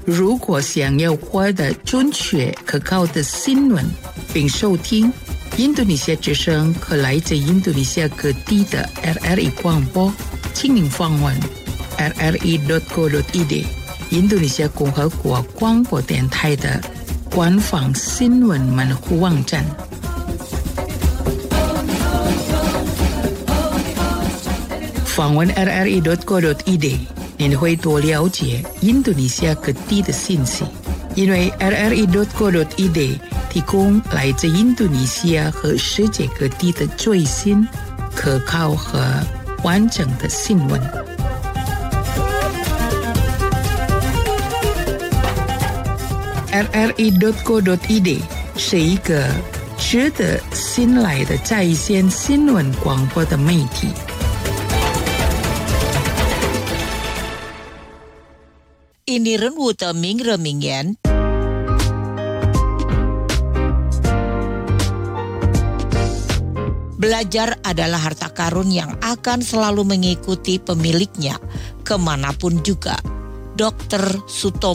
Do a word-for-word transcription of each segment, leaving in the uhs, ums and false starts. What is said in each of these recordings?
如果想要获得准确可靠的新闻并收听印度尼西亚之声和来自印度尼西亚各地的 R R I 广播，请您访问 r r i dot co dot i d 印度尼西亚共和国广播电台的官方新闻门户网站。访问 r r i dot co dot i d 您会多了解印度尼西亚各地的信息，因为 r r i dot co dot i d 提供来自印度尼西亚和世界各地的最新、可靠和完整的新闻。r r i dot co dot i d 是一个值得信赖的在线新闻广播的媒体。 Ini 人物的名人名言。Belajar adalah harta karun yang akan selalu mengikuti pemiliknya kemanapun juga. Dokter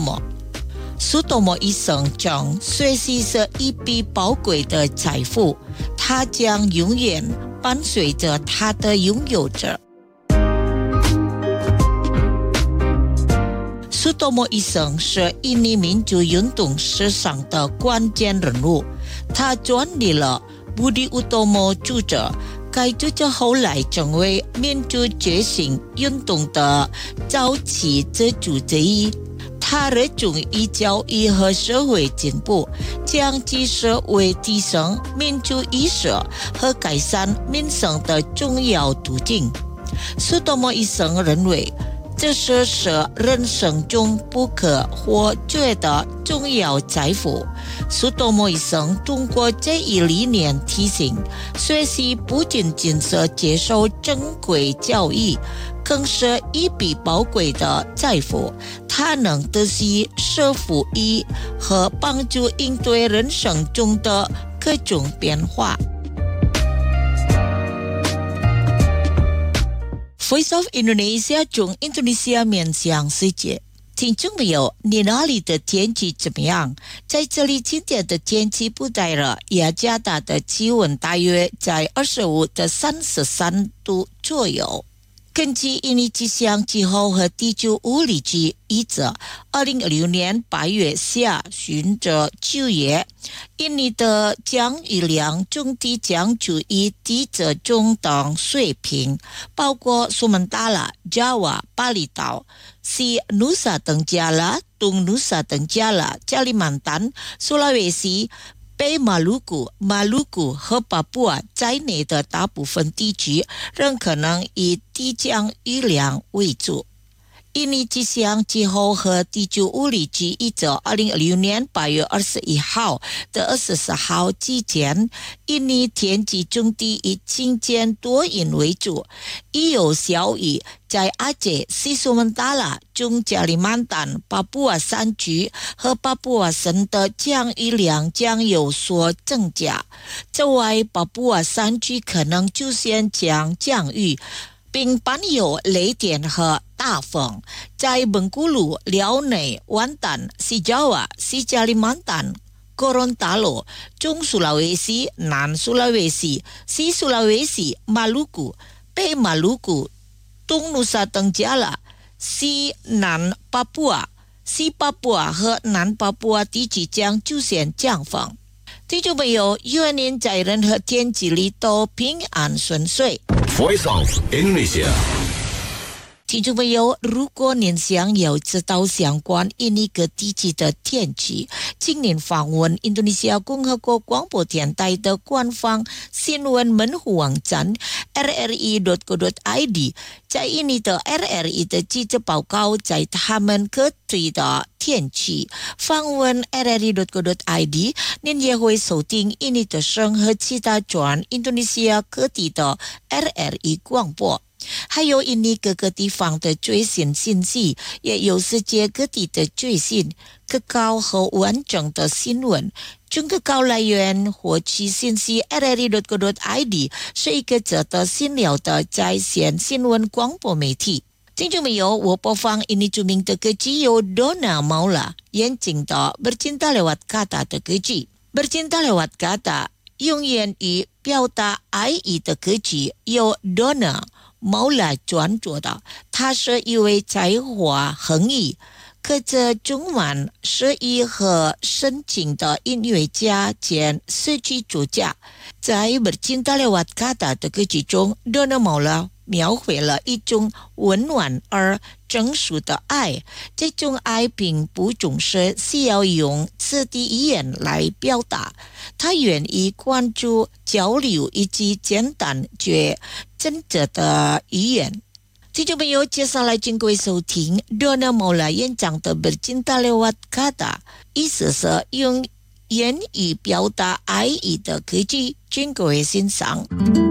Sutomo。Sutomo 一生中学习是一笔宝贵的财富，它将永远伴随着他的拥有者。Sutomo 一生是印尼民主运动史上的关键人物，他建立了 Budi Utomo 主者，该组织后来成为民主觉醒运动的早期支柱之一。他热衷于教育和社会进步，将知识为提升民主意识和改善民生的重要途径。Sutomo 一生认为，这是是人生中不可或缺的重要财富。Sutomo 一生通过这一理念提醒，学习不仅仅是接受正规教育，更是一笔宝贵的财富，它能得悉社福益和帮助应对人生中的各种变化。Voice of Indonesia 从印度尼西亚面向世界。听众朋友，你那里的天气怎么样？在这里今天的天气不太热，雅加达的气温大约在二十五到三十三度左右。根据印尼气象气候和地球物理局预测，二零二六年八月下旬至九月，印尼的降雨量总体将处于低至中等水平，包括苏门答腊、Jawa、巴厘岛、西努萨登加拉、东努萨登加拉、加里曼丹、苏拉威西、北马鲁古、马鲁古和巴布亚在内的大部分地区仍可能以低降雨量为主。印尼气象气候和地球物理局预测二零二六年八月二十一号到二十四号之间，印尼天气总体以晴间多云为主，亦有小雨。在阿杰、西苏门答腊、中加里曼丹、巴布亚山区和巴布亚省的降雨量将有所增加。此外，巴布亚山区可能出现强降雨，并伴有雷电和大风。在蒙古鲁、辽内、滦丹、西爪哇、西加里曼丹、哥伦达罗、中苏拉威西、南苏拉威西、西苏拉威西、马鲁古、北马鲁古、东努萨登加拉、西南巴布亚、西巴布亚和南巴布亚地区将出现降风。听众朋友，愿您在任何天气里都平安顺遂。 Voice of Indonesia。 听众朋友，如果您想要知道相关印尼各地区的天气，请您访问印度尼西亚共和国广播电台的官方新闻门户网站 r r i dot co dot i d。 在印尼的 R R I 的记者报告在他们各地的天气。访问 r r i dot co dot i d， 您也会收听印尼的声和其他转印度尼西亚各地的 R R I 广播。还有印尼各个地方的最新信息，也有世界各地的最新、可靠和完整的新闻。从可靠来源获取信息 r r i dot co dot i d 是一个值得信赖的在线新闻广播媒体。 听众朋友，我播放ini著名的歌曲由 Donna Maula 演进的 Bercinta Lewat Kata 的歌曲。Bercinta Lewat Kata 用言语表达爱意的歌曲由 Donna Maula 创作的，他是一位才华横溢、刻着中文诗意和深情的音乐家兼诗曲作家。在 Bercinta Lewat Kata 的歌曲中， Donna Maula 描绘了一种温暖而成熟的爱，这种爱并不总是需要用词的语言来表达，他愿意关注交流以及简单却真挚的语言。听众朋友，接下来请各位收听 Donna Maula 演唱的 Bercinta Lewat Kata， 意思是用言语表达爱意的歌曲，请各位欣赏。